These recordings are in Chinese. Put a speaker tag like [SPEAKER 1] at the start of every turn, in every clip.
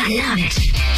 [SPEAKER 1] I love it。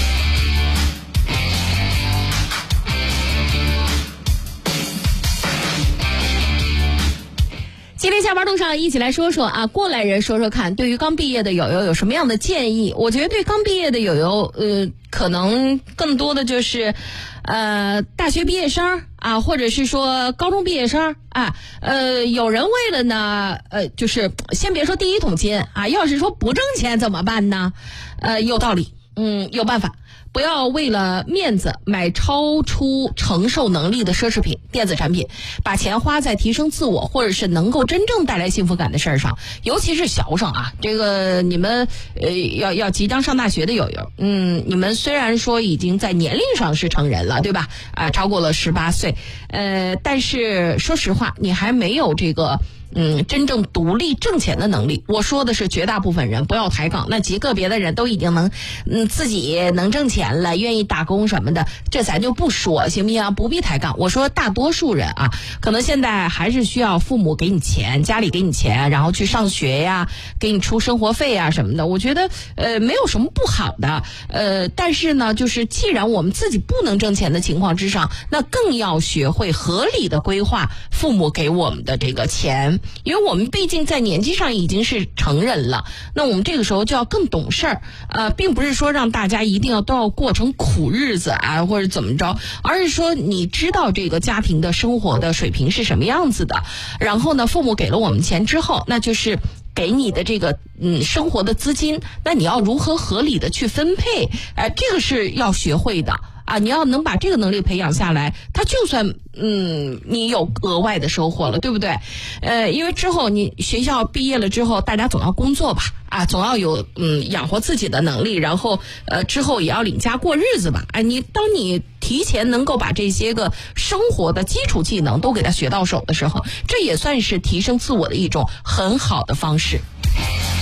[SPEAKER 1] 今天下班路上一起来说说啊，过来人说说看，对于刚毕业的友友有什么样的建议？我觉得对刚毕业的友友，可能更多的就是，大学毕业生啊，或者是说高中毕业生啊，有人为了呢，就是先别说第一桶金啊，要是说不挣钱怎么办呢？有道理，有办法。不要为了面子买超出承受能力的奢侈品、电子产品，把钱花在提升自我或者是能够真正带来幸福感的事儿上。尤其是学生啊，这个你们要即将上大学的友友，你们虽然说已经在年龄上是成人了，对吧？超过了18岁，但是说实话，你还没有这个。真正独立挣钱的能力，我说的是绝大部分人，不要抬杠。那极个别的人都已经能，自己能挣钱了，愿意打工什么的，这咱就不说，行不行？不必抬杠。我说大多数人啊，可能现在还是需要父母给你钱，家里给你钱，然后去上学呀，给你出生活费啊什么的。我觉得没有什么不好的，但是呢，就是既然我们自己不能挣钱的情况之上，那更要学会合理的规划父母给我们的这个钱。因为我们毕竟在年纪上已经是成人了，那我们这个时候就要更懂事儿，并不是说让大家一定都要过成苦日子啊，或者怎么着，而是说你知道这个家庭的生活的水平是什么样子的，然后呢，父母给了我们钱之后，那就是给你的这个生活的资金，那你要如何合理的去分配，这个是要学会的。你要能把这个能力培养下来，他就算你有额外的收获了，对不对？因为之后你学校毕业了之后，大家总要工作吧，总要有养活自己的能力，然后之后也要领家过日子吧。当你提前能够把这些个生活的基础技能都给他学到手的时候，这也算是提升自我的一种很好的方式。